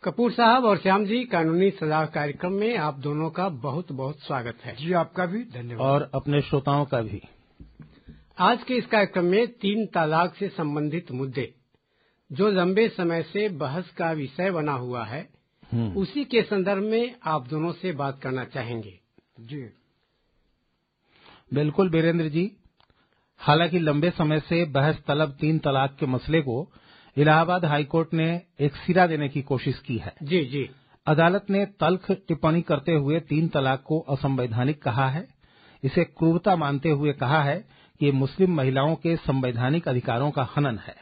कपूर साहब और श्याम जी, कानूनी सलाह कार्यक्रम में आप दोनों का बहुत बहुत स्वागत है। जी, आपका भी धन्यवाद। और अपने श्रोताओं का भी। आज के इस कार्यक्रम में 3 तलाक से संबंधित मुद्दे, जो लंबे समय से बहस का विषय बना हुआ है, उसी के संदर्भ में आप दोनों से बात करना चाहेंगे। जी बिल्कुल वीरेंद्र जी। हालांकि लंबे समय से बहस तलब 3 तलाक के मसले को इलाहाबाद हाईकोर्ट ने एक सिरा देने की कोशिश की है। जी जी। अदालत ने तल्ख टिप्पणी करते हुए 3 तलाक को असंवैधानिक कहा है। इसे क्रूरता मानते हुए कहा है कि ये मुस्लिम महिलाओं के संवैधानिक अधिकारों का हनन है।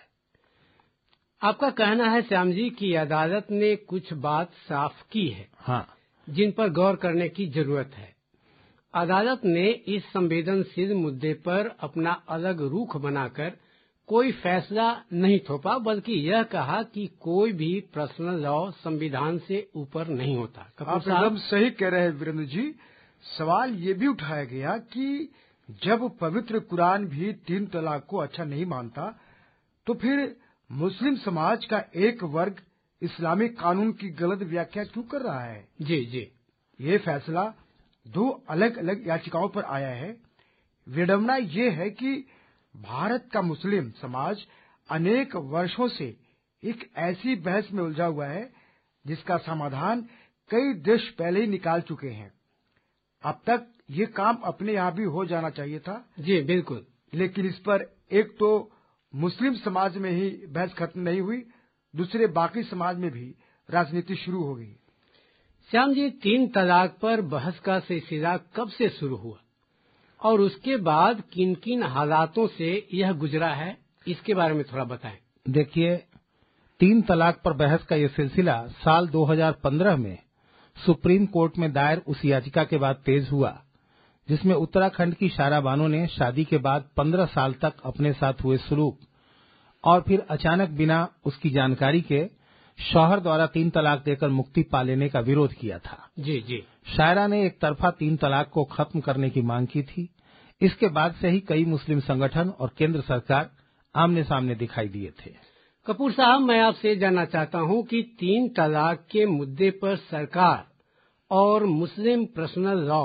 आपका कहना है श्याम जी कि अदालत ने कुछ बात साफ की है, हाँ, जिन पर गौर करने की जरूरत है। अदालत ने इस संवेदनशील मुद्दे पर अपना अलग रुख बनाकर कोई फैसला नहीं थोपा, बल्कि यह कहा कि कोई भी पर्सनल लॉ संविधान से ऊपर नहीं होता। आप एकदम सही कह रहे हैं वीरेंद्र जी। सवाल ये भी उठाया गया कि जब पवित्र कुरान भी 3 तलाक को अच्छा नहीं मानता, तो फिर मुस्लिम समाज का एक वर्ग इस्लामिक कानून की गलत व्याख्या क्यों कर रहा है। जी जी। ये फैसला 2 अलग अलग याचिकाओं पर आया है। विडंबना ये है कि भारत का मुस्लिम समाज अनेक वर्षों से एक ऐसी बहस में उलझा हुआ है जिसका समाधान कई देश पहले ही निकाल चुके हैं। अब तक ये काम अपने यहाँ भी हो जाना चाहिए था। जी बिल्कुल। लेकिन इस पर एक तो मुस्लिम समाज में ही बहस खत्म नहीं हुई, दूसरे बाकी समाज में भी राजनीति शुरू हो गई। श्याम जी, 3 तलाक पर बहस का सिलसिला कब से शुरू हुआ और उसके बाद किन किन हालातों से यह गुजरा है, इसके बारे में थोड़ा बताएं। देखिए, 3 तलाक पर बहस का ये सिलसिला साल 2015 में सुप्रीम कोर्ट में दायर उस याचिका के बाद तेज हुआ, जिसमें उत्तराखंड की शायरा बानो ने शादी के बाद 15 साल तक अपने साथ हुए सलूक और फिर अचानक बिना उसकी जानकारी के शौहर द्वारा 3 तलाक देकर मुक्ति पा लेने का विरोध किया था। जी जी। शायरा ने एक तरफा 3 तलाक को खत्म करने की मांग की थी। इसके बाद से ही कई मुस्लिम संगठन और केंद्र सरकार आमने सामने दिखाई दिए थे। कपूर साहब, मैं आपसे जानना चाहता हूं कि 3 तलाक के मुद्दे पर सरकार और मुस्लिम पर्सनल लॉ,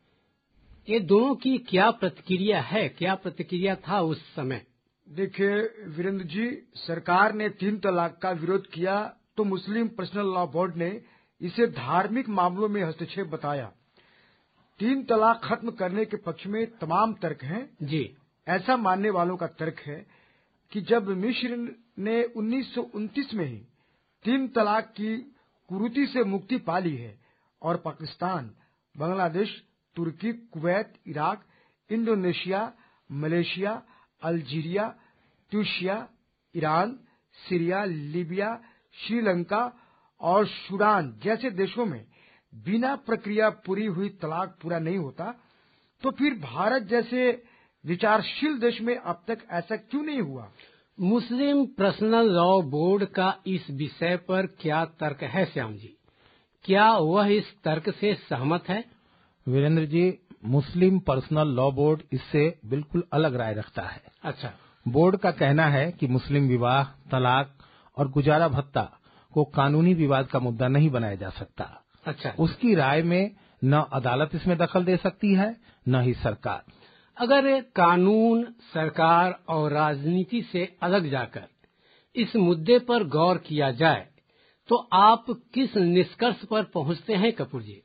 ये दोनों की क्या प्रतिक्रिया है, क्या प्रतिक्रिया था उस समय? देखिए वीरेंद्र जी, सरकार ने 3 तलाक का विरोध किया तो मुस्लिम पर्सनल लॉ बोर्ड ने इसे धार्मिक मामलों में हस्तक्षेप बताया। 3 तलाक खत्म करने के पक्ष में तमाम तर्क हैं। जी। ऐसा मानने वालों का तर्क है कि जब मिस्र ने 1929 में ही 3 तलाक की कुरीति से मुक्ति पा ली है और पाकिस्तान, बांग्लादेश, तुर्की, Kuwait, Iraq, Indonesia, Malaysia, Algeria, Tunisia, Iran, Syria, Libya, Sri Lanka और सूडान जैसे देशों में बिना प्रक्रिया पूरी हुई तलाक पूरा नहीं होता, तो फिर भारत जैसे विचारशील देश में अब तक ऐसा क्यों नहीं हुआ? मुस्लिम पर्सनल लॉ बोर्ड का इस विषय पर क्या तर्क है श्याम जी? क्या वह इस तर्क से सहमत है? वीरेंद्र जी, मुस्लिम पर्सनल लॉ बोर्ड इससे बिल्कुल अलग राय रखता है। अच्छा। बोर्ड का कहना है कि मुस्लिम विवाह, तलाक और गुजारा भत्ता को कानूनी विवाद का मुद्दा नहीं बनाया जा सकता। अच्छा। उसकी राय में न अदालत इसमें दखल दे सकती है, न ही सरकार। अगर कानून, सरकार और राजनीति से अलग जाकर इस मुद्दे पर गौर किया जाए तो आप किस निष्कर्ष पर पहुंचते हैं कपूर जी?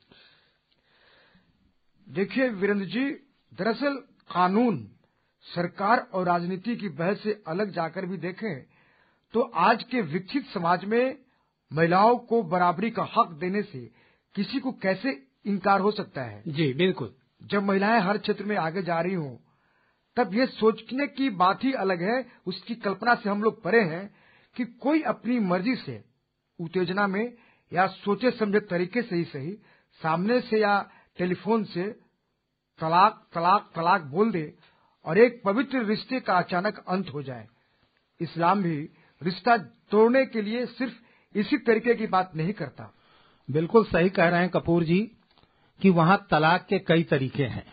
देखिए वीरेंद्र जी, दरअसल कानून, सरकार और राजनीति की बहस से अलग जाकर भी देखें तो आज के विकसित समाज में महिलाओं को बराबरी का हक देने से किसी को कैसे इनकार हो सकता है? जी बिल्कुल। जब महिलाएं हर क्षेत्र में आगे जा रही हों, तब ये सोचने की बात ही अलग है, उसकी कल्पना से हम लोग परे हैं कि कोई अपनी मर्जी से उत्तेजना में या सोचे समझे तरीके से ही सही, सामने से या टेलीफोन से तलाक तलाक तलाक बोल दे और एक पवित्र रिश्ते का अचानक अंत हो जाए। इस्लाम भी रिश्ता तोड़ने के लिए सिर्फ इसी तरीके की बात नहीं करता। बिल्कुल सही कह रहे हैं कपूर जी कि वहाँ तलाक के कई तरीके हैं।